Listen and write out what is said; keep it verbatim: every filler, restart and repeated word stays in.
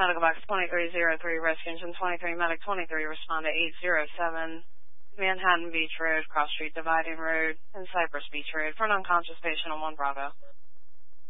Medical Box twenty-three oh three, Rescue Engine twenty-three, Medic twenty-three, respond to eight oh seven, Manhattan Beach Road, Cross Street Dividing Road, and Cypress Beach Road for an unconscious patient on one Bravo.